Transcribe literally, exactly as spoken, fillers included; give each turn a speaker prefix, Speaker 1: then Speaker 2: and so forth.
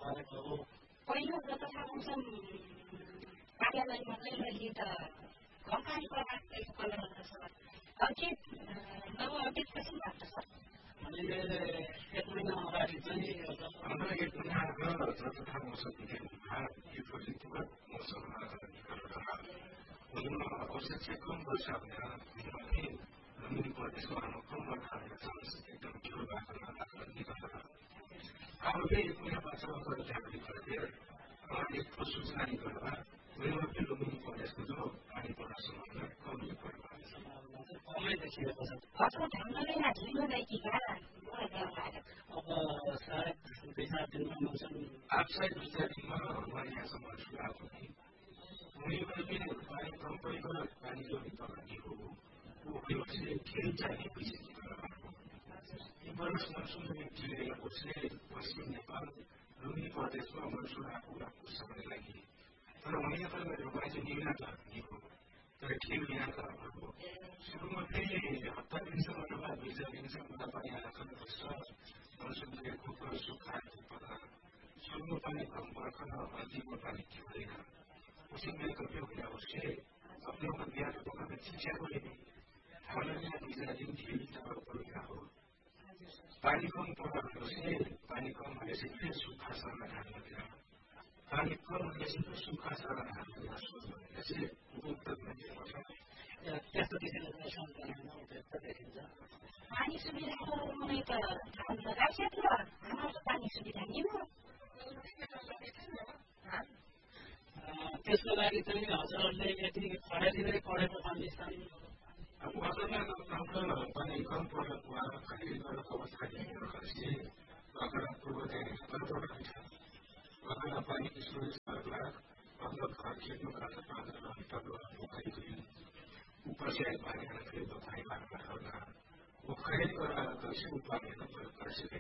Speaker 1: गरेको हो।
Speaker 2: पहिलो तथा मौसम कार्यालयमा चाहिँ अहिले त कम्पानी प्रभावको कलर छ अब के नव अपडेट कसरी भएको छ सर
Speaker 1: हामीले एक महिना अगाडि चाहिँ
Speaker 3: हाम्रो एक महिना अगाडि तथा मौसम विज्ञान विभाग यो प्रतिकूल मौसममा औसत चाहिँ कम वर्षा हुने किनभने लुम्बिनी प्रदेशको कम वर्षा हुने चान्स एकदम ठुलो भएको निकट अब एक महिना पछिल्लो जानकारी गरेर एक सूचना निकाल्दा उयोले लुम्बिनी प्रदेशको जो पानी पर्न सम्भावना कम
Speaker 1: कमै देखिएको छ।
Speaker 2: अर्को ढङ्गले ढिलो
Speaker 1: अब सायद दुई चार दिनमा मौसम
Speaker 3: आठ सय दुई चार दिनमा उहाँ यहाँसम्म सुधार हुने उनीहरूले पानी कम परेको पानी जो निकाल्ने हो वो चाहिँ खेल चाहिने भइसकेको बरस मनसुन मिटिरहेको चाहिँ पश्चिम नेपाल लुम्बिनी प्रदेशमा मनसुन आएको समयको लागि तर उनीहरू तपाईँ चाहिँ न्यूनता हुने हो तर खेल न्यूनता हो सुरुमा फेरि हप्ता दिनसम्म वा दुई चार दिनसम्म पानी आएपछि मनसुनको सुक्खा पर्दा सुरुमा पानी कम भर्खर अन्तिममा पानी के हुँदैन उसी में कभी हुआ उससे अपने को दिया तो हमें शिक्षा को लेने हालांकि दुई चार दिन खेली चावल पड़ेगा हो पानी कम पड़ा उससे पानी कम होने से फिर सूखा समाधान हो गया पानी कम होने से फिर सूखा समाधान हो गया ऐसे उपयुक्त नहीं होता
Speaker 1: त्यस्तो किसिमको मौसम उपयुक्त देखिन्छ।
Speaker 2: पानी सुविधाको कुनै त राखिएको थियो हाम्रो पानी सुविधा नि
Speaker 1: त्यसको लागि चाहिँ हजुरहरूले यति खडेरीले पढेको पानी स्थान
Speaker 3: अब अझमा हाम्रो पानी कम परेको खडेरी गरेको अवस्था देखेपछि अगर पूर्व चाहिँ कतिवटा हुन्छ अगर पानी सुविधाहरूलाई मतलब घर खेल्नु खाना पानीहरू हिटरहरू ऊपर से पानी फिर बताएगा वो खरीद कर कैसे उपाय कैसे